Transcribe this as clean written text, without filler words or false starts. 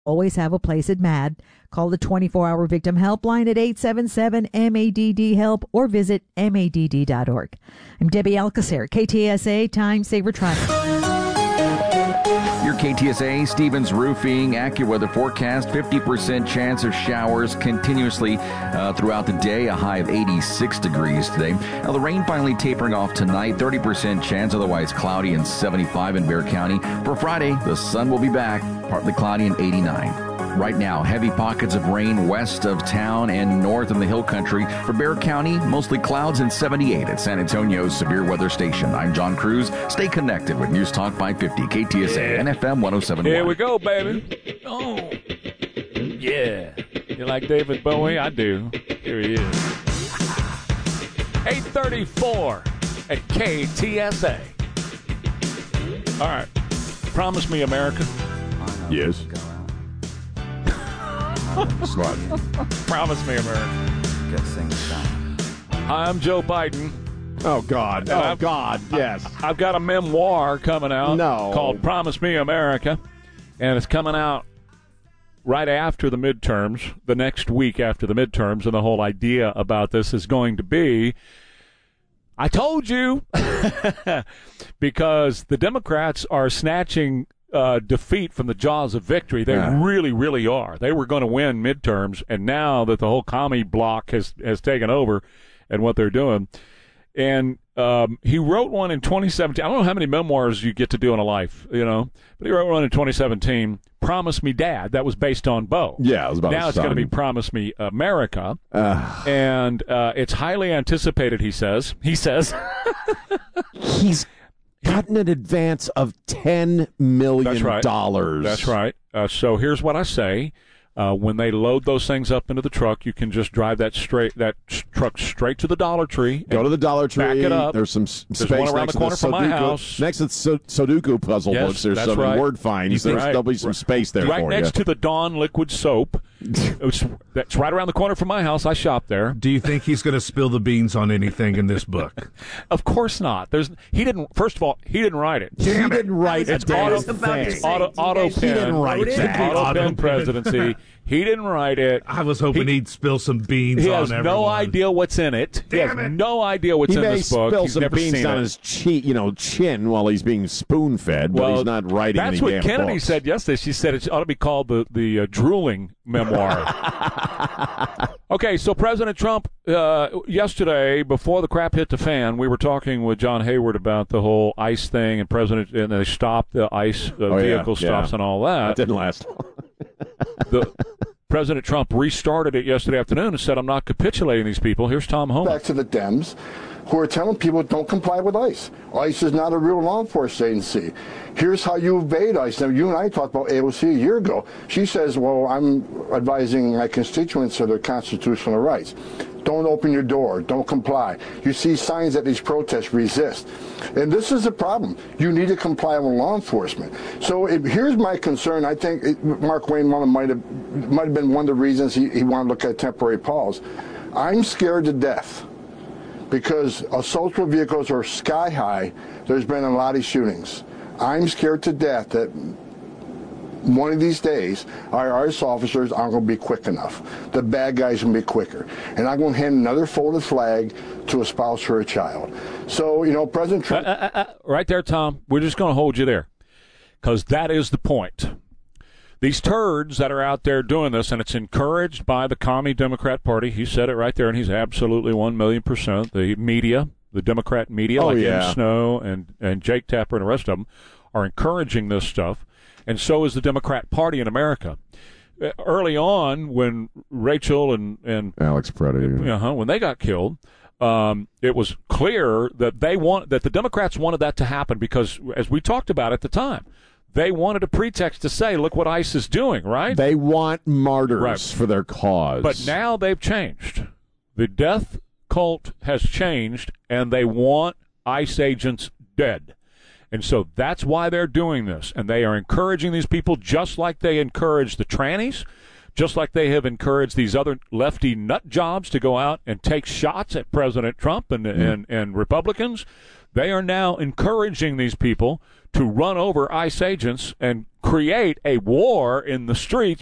always have a place at MADD. Call the 24-hour victim helpline at 877-MADD-HELP or visit MADD.org. I'm Debbie Alcacer, KTSA Time Saver Traffic. Your KTSA Stevens Roofing AccuWeather forecast, 50% chance of showers continuously throughout the day, a high of 86 degrees today. Now, the rain finally tapering off tonight, 30% chance, otherwise cloudy and 75 in Bexar County. For Friday, the sun will be back, partly cloudy and 89. Right now, heavy pockets of rain west of town and north in the hill country. For Bexar County, mostly clouds and 78 at San Antonio's severe weather station. I'm John Cruz. Stay connected with News Talk 550, KTSA, and FM 107.1. Here we go, baby. Oh, yeah. You like David Bowie? I do. Here he is. 8:34 at KTSA. All right. Promise me, America. Yes. Promise me, America. Get things done. I'm Joe Biden. Oh, God. Oh, God. Yes. I've got a memoir coming out No. called Promise Me, America, and it's coming out right after the midterms, the next week after the midterms, and the whole idea about this is going to be, I told you, because the Democrats are snatching defeat from the jaws of victory. They really, really are. They were going to win midterms, and now that the whole commie bloc has taken over and what they're doing. And he wrote one in 2017. I don't know how many memoirs you get to do in a life, but he wrote one in 2017, Promise Me Dad. That was based on Bo. Yeah, it was about Now it's going to be Promise Me America. And it's highly anticipated, he says. He's gotten an advance of $10 million. That's right. That's right. So here's what I say. When they load those things up into the truck, you can just drive that truck straight to the Dollar Tree. Go to the Dollar Tree. Back it up. There's some space one around next the corner to from my Sudoku. house. Next to the Sudoku puzzle Yes, books, there's that's some right. word finds. There'll be some space there right for next you. to the Dawn liquid soap. That's right around the corner from my house. I shop there. Do you think he's going to spill the beans on anything in this book? Of course not. He didn't. First of all, he didn't write it. He didn't write a damn thing. thing. Auto He didn't write that. Auto pen presidency. He didn't write it. I was hoping he'd spill some beans He on has everyone. no idea what's in it. He has no idea what's in this book. He may He's spill some never beans seen down it. his chin while he's being spoon-fed, but he's not writing any That's what damn Kennedy books. said yesterday. She said it ought to be called the drooling memoir. Okay, so President Trump, yesterday, before the crap hit the fan, we were talking with John Hayward about the whole ICE thing, and they stopped the ICE vehicle stops and all that. That didn't last long. President Trump restarted it yesterday afternoon and said, I'm not capitulating these people. Here's Tom Homan. Back to the Dems, who are telling people don't comply with ICE. ICE is not a real law enforcement agency. Here's how you evade ICE. Now, you and I talked about AOC a year ago. She says, well, I'm advising my constituents of their constitutional rights. Don't open your door. Don't comply. You see signs at these protests, resist. And this is a problem. You need to comply with law enforcement. So here's my concern. I think Mark Wayne might have been one of the reasons he wanted to look at temporary pause. I'm scared to death because assault vehicles are sky high. There's been a lot of shootings. I'm scared to death that one of these days, our ICE officers aren't going to be quick enough. The bad guys will be quicker. And I'm going to hand another folded flag to a spouse or a child. So, President Trump... right there, Tom. We're just going to hold you there because that is the point. These turds that are out there doing this, and it's encouraged by the commie Democrat Party. He said it right there, and he's absolutely 1,000,000%. The media, the Democrat media, Ed Snow and Jake Tapper and the rest of them, are encouraging this stuff. And so is the Democrat Party in America. Early on, when Rachel and Alex Preddy, when they got killed, it was clear that the Democrats wanted that to happen because, as we talked about at the time, they wanted a pretext to say, "Look what ICE is doing." Right? They want martyrs for their cause. But now they've changed. The death cult has changed, and they want ICE agents dead. And so that's why they're doing this. And they are encouraging these people just like they encourage the trannies, just like they have encouraged these other lefty nut jobs to go out and take shots at President Trump and Republicans. They are now encouraging these people to run over ICE agents and create a war in the streets